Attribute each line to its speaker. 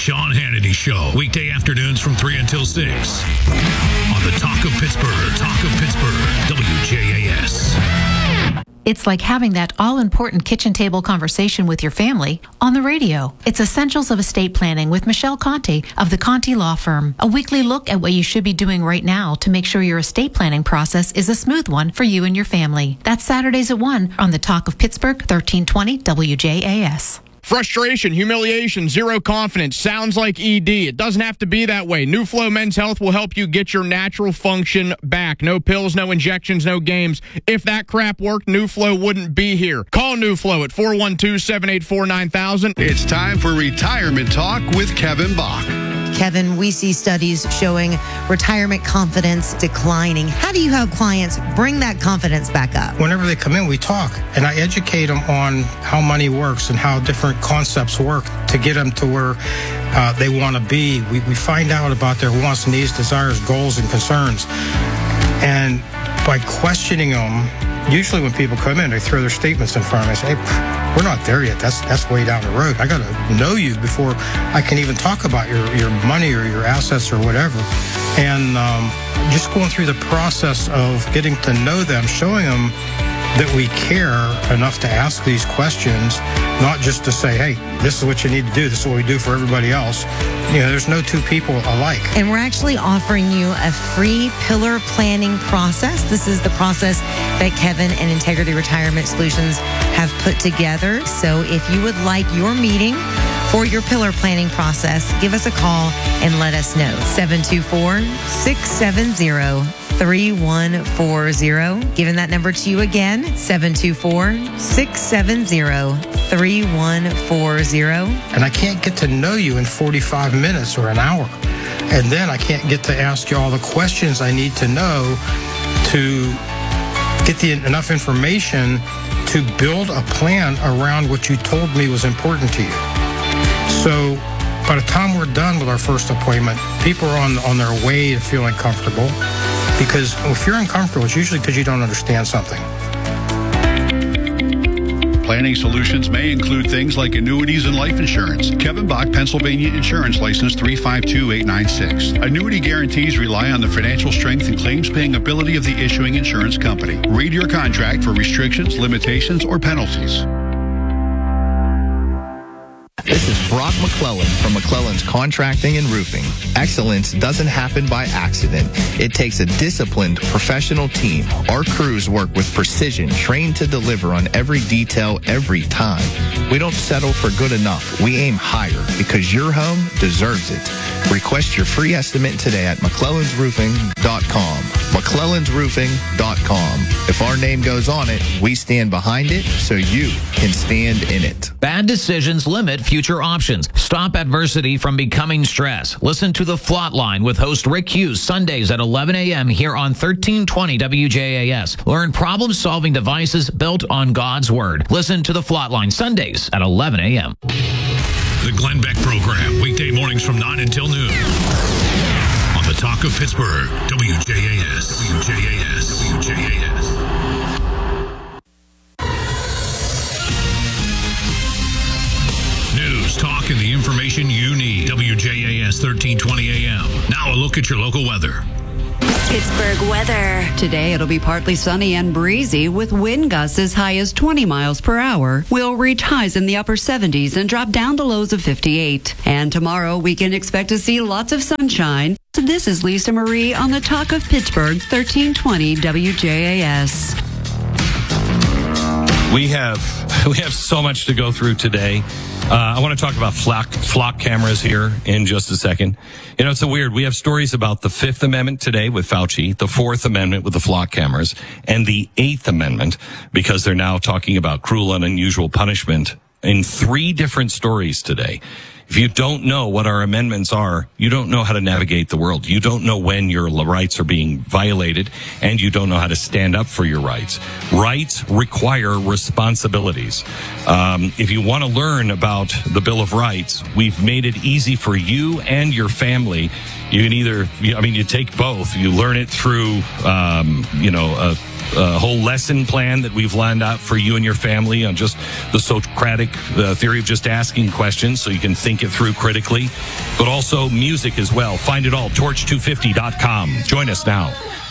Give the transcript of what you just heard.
Speaker 1: Sean Hannity Show, weekday afternoons from 3 until 6. On the Talk of Pittsburgh, WJAS.
Speaker 2: It's like having that all-important kitchen table conversation with your family on the radio. It's Essentials of Estate Planning with Michelle Conte of the Conte Law Firm. A weekly look at what you should be doing right now to make sure your estate planning process is a smooth one for you and your family. That's Saturdays at 1 on the Talk of Pittsburgh, 1320 WJAS.
Speaker 3: Frustration, humiliation, zero confidence. Sounds like ED. It doesn't have to be that way. New Flow Men's Health will help you get your natural function back. No pills, no injections, no games. If that crap worked, New Flow wouldn't be here. Call New Flow at 412-784-9000.
Speaker 4: It's time for Retirement Talk with Kevin Bach.
Speaker 5: Kevin, we see studies showing retirement confidence declining. How do you help clients bring that confidence back up?
Speaker 6: Whenever they come in, we talk, and I educate them on how money works and how different concepts work to get them to where they want to be. We find out about their wants, needs, desires, goals, and concerns. And by questioning them, usually when people come in, they throw their statements in front of me and say, hey, we're not there yet. That's way down the road. I got to know you before I can even talk about your money or your assets or whatever. And just going through the process of getting to know them, showing them that we care enough to ask these questions, not just to say, hey, this is what you need to do. This is what we do for everybody else. You know, there's no two people alike.
Speaker 5: And we're actually offering you a free pillar planning process. This is the process that Kevin and Integrity Retirement Solutions have put together. So if you would like your meeting for your pillar planning process, give us a call and let us know. 724-670-3140. Giving that number to you again, 724-670-3140.
Speaker 6: And I can't get to know you in 45 minutes or an hour. And then I can't get to ask you all the questions I need to know to get enough information to build a plan around what you told me was important to you. So by the time we're done with our first appointment, people are on their way to feeling comfortable. Because if you're uncomfortable, it's usually because you don't understand something.
Speaker 4: Planning solutions may include things like annuities and life insurance. Kevin Bach, Pennsylvania Insurance License 352896. Annuity guarantees rely on the financial strength and claims-paying ability of the issuing insurance company. Read your contract for restrictions, limitations, or penalties.
Speaker 7: This is Brock McClellan from McClellan's Contracting and Roofing. Excellence doesn't happen by accident. It takes a disciplined, professional team. Our crews work with precision, trained to deliver on every detail every time. We don't settle for good enough. We aim higher because your home deserves it. Request your free estimate today at McClellan'sRoofing.com. McClellan'sRoofing.com. If our name goes on it, we stand behind it so you can stand in it.
Speaker 8: Bad decisions limit future options. Stop adversity from becoming stress. Listen to The Flot Line with host Rick Hughes Sundays at 11 a.m. here on 1320 WJAS. Learn problem-solving devices built on God's Word. Listen to The Flot Line Sundays at 11 a.m.
Speaker 1: The Glenn Beck Program, weekday mornings from 9 until noon. On the Talk of Pittsburgh, WJAS. News, talk, and the information you need. WJAS 1320 AM. Now a look at your local weather.
Speaker 9: Pittsburgh weather. Today it'll be partly sunny and breezy with wind gusts as high as 20 miles per hour. We'll reach highs in the upper 70s and drop down to lows of 58. And tomorrow we can expect to see lots of sunshine. So this is Lisa Marie on the Talk of Pittsburgh, 1320 WJAS.
Speaker 10: We have so much to go through today. I want to talk about flock cameras here in just a second. You know, it's so weird. We have stories about the Fifth Amendment today with Fauci, the Fourth Amendment with the flock cameras, and the Eighth Amendment, because they're now talking about cruel and unusual punishment in 3 different stories today. If you don't know what our amendments are, you don't know how to navigate the world. You don't know when your rights are being violated, and you don't know how to stand up for your rights. Rights require responsibilities. If you want to learn about the Bill of Rights, we've made it easy for you and your family. You can you take both. You learn it through, a whole lesson plan that we've lined out for you and your family on just the Socratic theory of just asking questions so you can think it through critically, but also music as well. Find it all, torch250.com. Join us now.